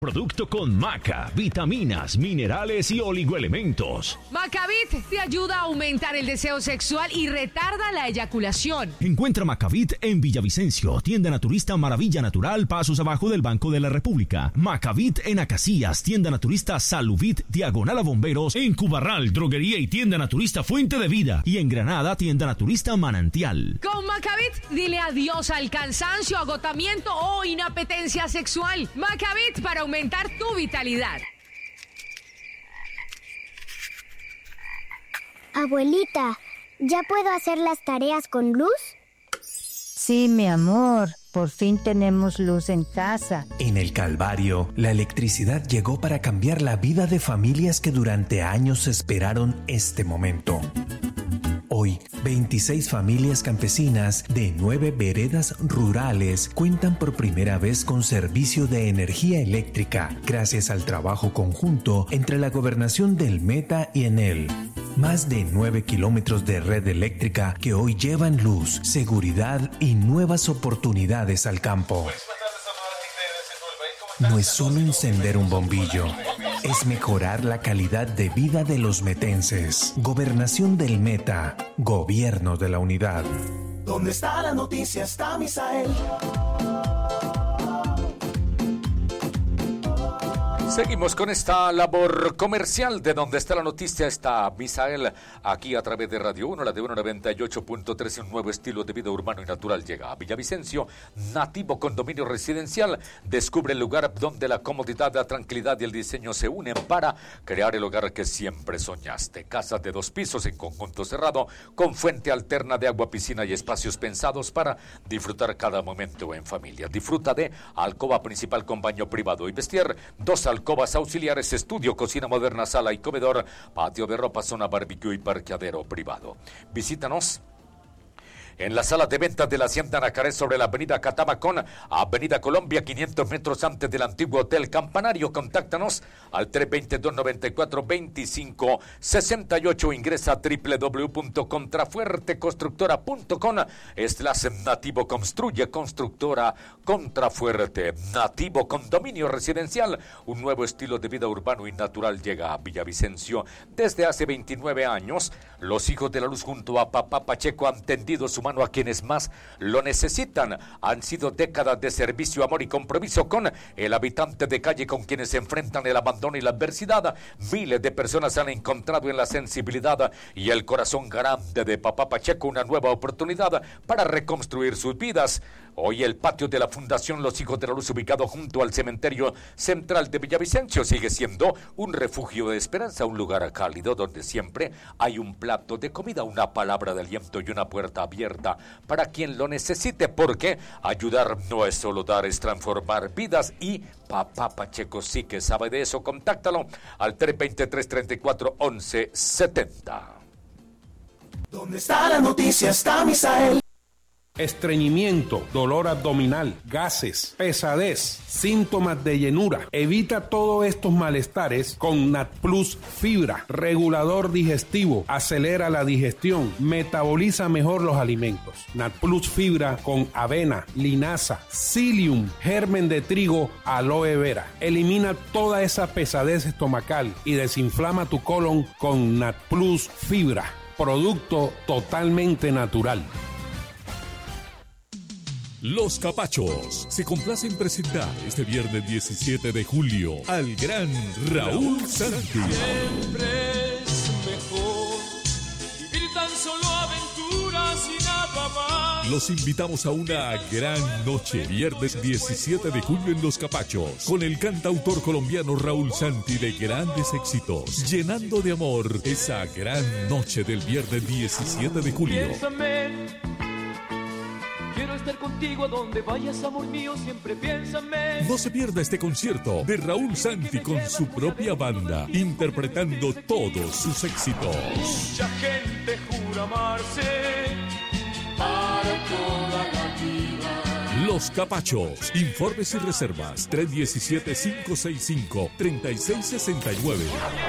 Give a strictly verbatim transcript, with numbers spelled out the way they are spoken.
Producto con maca, vitaminas, minerales y oligoelementos. Macavit te ayuda a aumentar el deseo sexual y retarda la eyaculación. Encuentra Macavit en Villavicencio, tienda naturista Maravilla Natural, pasos abajo del Banco de la República. Macavit en Acacias, tienda naturista Saluvit, diagonal a Bomberos. En Cubarral, droguería y tienda naturista Fuente de Vida. Y en Granada, tienda naturista Manantial. Con Macavit, dile adiós al cansancio, agotamiento o inapetencia sexual. Macavit para aumentar tu vitalidad. Abuelita, ¿ya puedo hacer las tareas con luz? Sí, mi amor, por fin tenemos luz en casa. En el Calvario, la electricidad llegó para cambiar la vida de familias que durante años esperaron este momento. Hoy, veintiséis familias campesinas de nueve veredas rurales cuentan por primera vez con servicio de energía eléctrica gracias al trabajo conjunto entre la Gobernación del Meta y Enel. Más de nueve kilómetros de red eléctrica que hoy llevan luz, seguridad y nuevas oportunidades al campo. No es solo encender un bombillo, es mejorar la calidad de vida de los metenses. Gobernación del Meta, Gobierno de la Unidad. ¿Dónde está la noticia? Está Misael. Seguimos con esta labor comercial de donde está la noticia. Está Misael aquí a través de Radio uno, la de uno noventa y ocho punto tres. Un nuevo estilo de vida urbano y natural llega a Villavicencio. Nativo Condominio Residencial. Descubre el lugar donde la comodidad, la tranquilidad y el diseño se unen para crear el hogar que siempre soñaste. Casas de dos pisos en conjunto cerrado, con fuente alterna de agua, piscina y espacios pensados para disfrutar cada momento en familia. Disfruta de alcoba principal con baño privado y vestier, dos alcobas Alcobas auxiliares, estudio, cocina moderna, sala y comedor, patio de ropa, zona barbecue y parqueadero privado. Visítanos en la sala de ventas de la Hacienda Nacaré sobre la avenida Catamacón, avenida Colombia, quinientos metros antes del antiguo Hotel Campanario. Contáctanos al tres dos dos, nueve cuatro, dos cinco seis ocho. Ingresa a doble u doble u doble u punto contrafuerteconstructora punto com. Slash Nativo Construye, constructora Contrafuerte. Nativo Condominio Residencial, un nuevo estilo de vida urbano y natural llega a Villavicencio. Desde hace veintinueve años, los hijos de la luz junto a Papá Pacheco han tendido su mano a quienes más lo necesitan. Han sido décadas de servicio, amor y compromiso con el habitante de calle, con quienes se enfrentan el abandono y la adversidad. Miles de personas han encontrado en la sensibilidad y el corazón grande de Papá Pacheco una nueva oportunidad para reconstruir sus vidas. Hoy el patio de la Fundación Los Hijos de la Luz, ubicado junto al cementerio central de Villavicencio, sigue siendo un refugio de esperanza, un lugar cálido donde siempre hay un plato de comida, una palabra de aliento y una puerta abierta para quien lo necesite, porque ayudar no es solo dar, es transformar vidas, y Papá Pacheco sí que sabe de eso. Contáctalo al tres dos dos, tres tres cuatro, once setenta. ¿Dónde está la noticia? Está Misael. Estreñimiento, dolor abdominal, gases, pesadez, síntomas de llenura. Evita todos estos malestares con NatPlus Fibra, regulador digestivo, acelera la digestión, metaboliza mejor los alimentos. NatPlus Fibra con avena, linaza, psyllium, germen de trigo, aloe vera. Elimina toda esa pesadez estomacal y desinflama tu colon con NatPlus Fibra, producto totalmente natural. Los Capachos se complacen presentar este viernes diecisiete de julio al gran Raúl Santi. Siempre es mejor vivir tan solo aventuras y nada más. Los invitamos a una gran noche, viernes diecisiete de julio en Los Capachos, con el cantautor colombiano Raúl Santi de grandes éxitos, llenando de amor esa gran noche del viernes diecisiete de julio. Piénsame. Quiero estar contigo a donde vayas, amor mío, siempre piénsame. No se pierda este concierto de Raúl Santi con su propia banda, interpretando todos sus éxitos. Mucha gente jura amarse para toda la vida. Los Capachos. Informes y reservas tres uno siete, cinco seis cinco, tres seis seis nueve.